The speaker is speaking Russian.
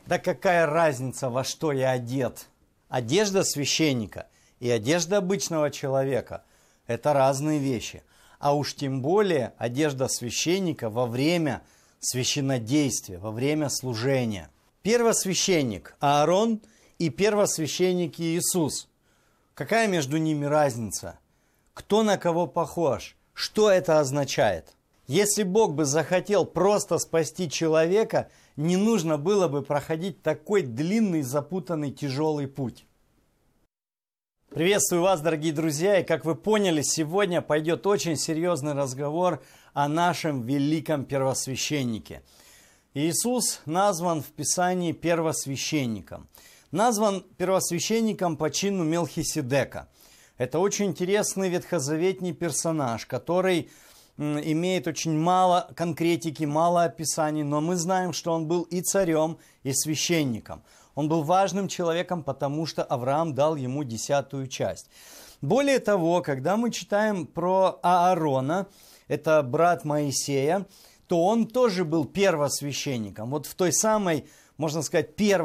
Да какая разница, во что я одет? Одежда священника и одежда обычного человека – это разные вещи. А уж тем более одежда священника во время священнодействия, во время служения. Первосвященник Аарон и первосвященник Иисус. Какая между ними разница? Кто на кого похож? Что это означает? Если Бог бы захотел просто спасти человека, не нужно было бы проходить такой длинный, запутанный, тяжелый путь. Приветствую вас, дорогие друзья, и как вы поняли, сегодня пойдет очень серьезный разговор о нашем великом первосвященнике. Иисус назван в Писании первосвященником. Назван первосвященником по чину Мелхиседека. Это очень интересный ветхозаветний персонаж, который имеет очень мало конкретики, мало описаний, но мы знаем, что он был и царем, и священником. Он был важным человеком, потому что Авраам дал ему 10-ю часть. Более того, когда мы читаем про Аарона, это брат Моисея, то он тоже был первосвященником. Вот в той самой, можно сказать, первой